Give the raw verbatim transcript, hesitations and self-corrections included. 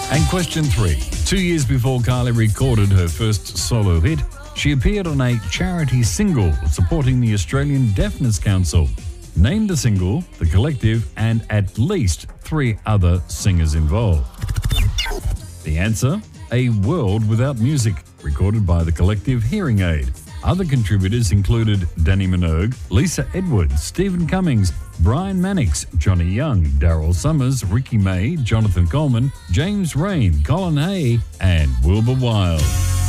And question three. Two years before Kylie recorded her first solo hit, she appeared on a charity single supporting the Australian Deafness Council. Name the single, the collective, and at least three other singers involved. The answer? A World Without Music, recorded by the collective Hearing Aid. Other contributors included Danny Minogue, Lisa Edwards, Stephen Cummings, Brian Mannix, Johnny Young, Daryl Summers, Ricky May, Jonathan Coleman, James Rain, Colin Hay, and Wilbur Wilde.